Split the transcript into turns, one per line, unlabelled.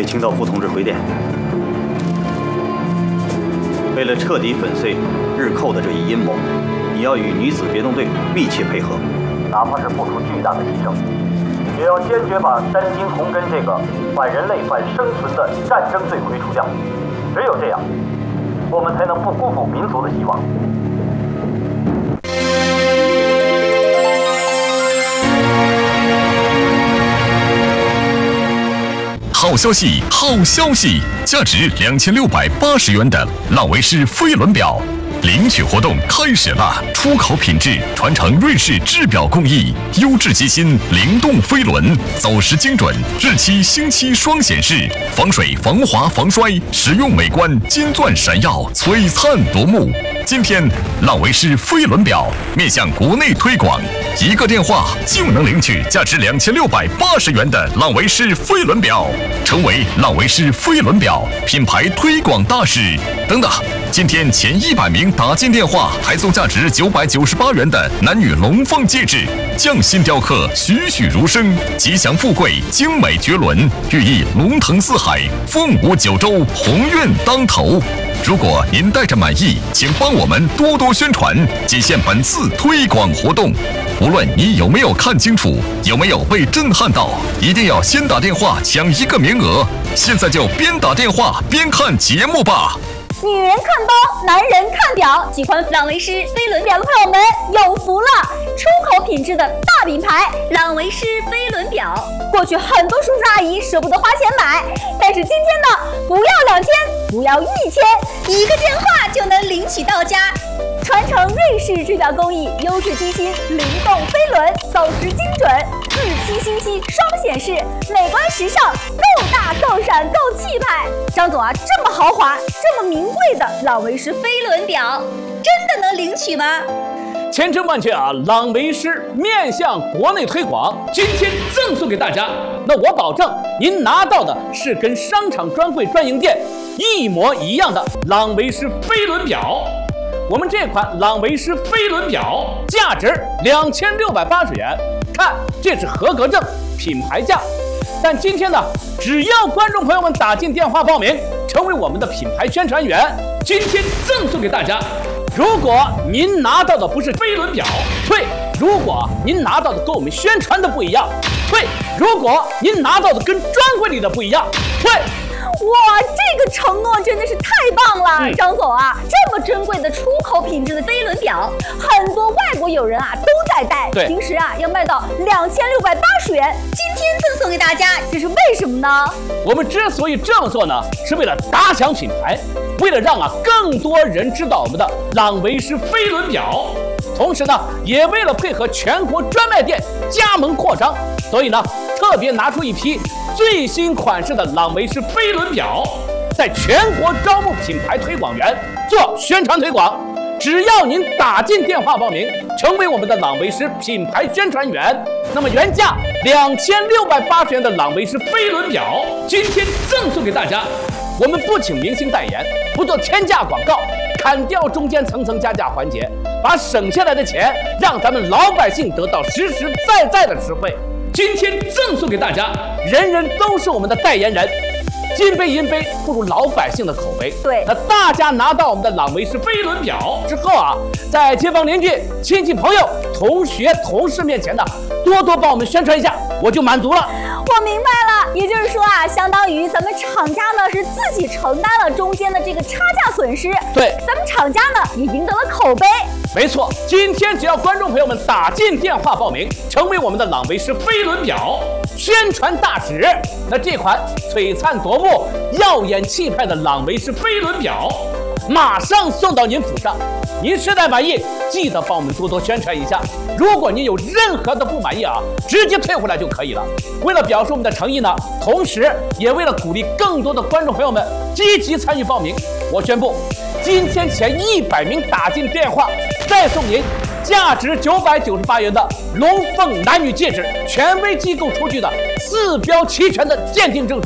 清道夫同志回电，为了彻底粉碎日寇的这一阴谋，你要与女子别动队密切配合，哪怕是付出巨大的牺牲，也要坚决把山金红根这个反人类、反生存的战争罪魁除掉。只有这样，我们才能不辜负民族的希望。
好消息，好消息！价值2680元的浪维诗飞轮表领取活动开始了！出口品质，传承瑞士制表工艺，优质机芯，灵动飞轮，走时精准，日期星期双显示，防水、防滑、防摔，实用美观，金钻闪耀，璀璨夺目。今天，浪维诗飞轮表面向国内推广，一个电话就能领取价值2680元的浪维诗飞轮表，成为浪维诗飞轮表品牌推广大使。等等，今天前100名打进电话还送价值998元的男女龙凤戒指，匠心雕刻，栩栩如生，吉祥富贵，精美绝伦，寓意龙腾四海，凤舞九州，鸿运当头。如果您带着满意，请帮我们多多宣传，仅限本次推广活动。无论你有没有看清楚，有没有被震撼到，一定要先打电话抢一个名额。现在就边打电话边看节目吧。
女人看包，男人看表，喜欢浪维诗飞轮表的朋友们有福了！出口品质的大品牌浪维诗飞轮表，过去很多叔叔阿姨舍不得花钱买，但是今天呢，不要2000，不要1000，一个电话就能领取到家。传承瑞士制表工艺，优质机芯，灵动飞轮，走时精准，日期星期双显示，美观时尚，够大够闪够气派。张总啊，这么豪华，这么名贵的浪维诗飞轮表，真的能领取吗？
千真万确啊！浪维诗面向国内推广，今天赠送给大家。那我保证，您拿到的是跟商场专柜专营店一模一样的浪维诗飞轮表。我们这款浪维诗飞轮表价值2680元，看这是合格证，品牌价。但今天呢，只要观众朋友们打进电话报名，成为我们的品牌宣传员，今天赠送给大家。如果您拿到的不是飞轮表，退；如果您拿到的跟我们宣传的不一样，退；如果您拿到的跟专柜里的不一样，退。
哇，这个承诺真的是太棒了，张总啊，这么珍贵的出口品质的飞轮表，很多外国友人啊都在戴，平时啊要卖到2680元，今天赠送给大家，这是为什么呢？
我们之所以这么做呢，是为了打响品牌，为了让更多人知道我们的浪维诗飞轮表，同时呢，也为了配合全国专卖店加盟扩张，所以呢，特别拿出一批最新款式的浪维诗飞轮表，在全国招募品牌推广员做宣传推广。只要您打进电话报名，成为我们的浪维诗品牌宣传员，那么原价2680元的浪维诗飞轮表，今天赠送给大家。我们不请明星代言，不做天价广告，砍掉中间层层加价环节，把省下来的钱让咱们老百姓得到实实在在的实惠。今天赠送给大家，人人都是我们的代言人，金杯银杯不如老百姓的口碑。
对，
那大家拿到我们的浪维诗飞轮表之后啊，在街坊邻居、亲戚朋友、同学、同事面前呢，多多帮我们宣传一下，我就满足了。
我明白了，也就是说啊，相当于咱们厂家呢是自己承担了中间的这个差价损失，
对，
咱们厂家呢也赢得了口碑。
没错，今天只要观众朋友们打进电话报名，成为我们的浪维诗飞轮表宣传大使，那这款璀璨夺目、耀眼气派的浪维诗飞轮表，马上送到您府上。您实在满意，记得帮我们多多宣传一下。如果您有任何的不满意啊，直接退回来就可以了。为了表示我们的诚意呢，同时也为了鼓励更多的观众朋友们积极参与报名，我宣布，今天前100名打进电话，再送您价值998元的龙凤男女戒指，权威机构出具的4标齐全的鉴定证书。